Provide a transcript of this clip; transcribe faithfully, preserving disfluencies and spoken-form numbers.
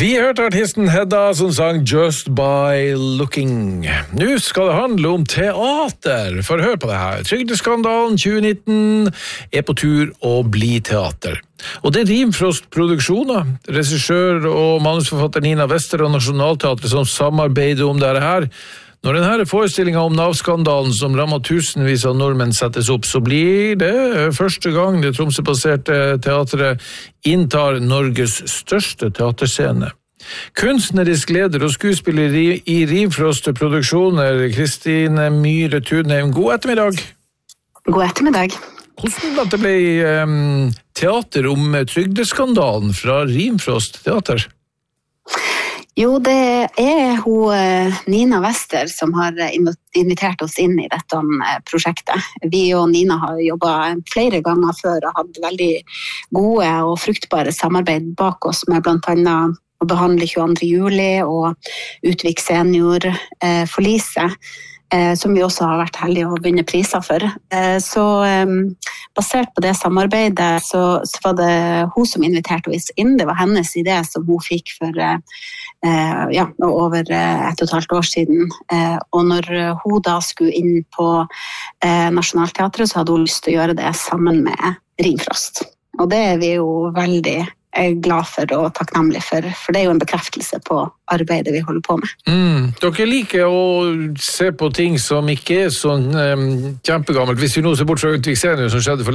Vi hørte artisten Hedda som sang Just by Looking. Nå skal det handle om teater. For hør på det her. Trygdeskandalen tjue nitten er på tur å bli teater. Og det er Rimfrost Produksjoner, regissør og manusforfatter Nina Wester og Nationalteatret som samarbeider om dette her. Når denne forestillingen om Nav-skandalen som rammer tusenvis av nordmenn settes opp, så blir det første gang det Tromsø-baserte teatret inntar Norges største teaterscene. Kunstnerisk leder og skuespiller i Rimfrost Produksjoner, Kristine Myhre Tudheim. God ettermiddag. God ettermiddag. Hvordan det ble um, teater om trygdeskandalen fra Rimfrost Teater? Jo, det er hun Nina Wester som har invitert oss inn i dette prosjektet. Vi og Nina har jobbet flere ganger før og hatt veldig gode og fruktbare samarbeid bak oss med blant annet å behandle tjueandre juli og Utvik Senior eh, Forlise, eh, som vi også har vært heldige å vinne priser for. Eh, så eh, basert på det samarbeidet så, så var det hun som inviterte oss inn. Det var hennes idé som hun fikk for eh, ja, over et og et halvt år siden. Eh, og når hun da skulle inn på eh, Nationalteatret, så hadde hun lyst til å gjøre det sammen med Rimfrost. Og det er vi jo veldig er glad for og takknemlig for, for det er jo en bekreftelse på arbeidet vi holder på med. Mm. Dere liker å se på ting som ikke er sånn um, kjempegammelt. Hvis vi nå ser bort fra Utvik Senior som skjedde for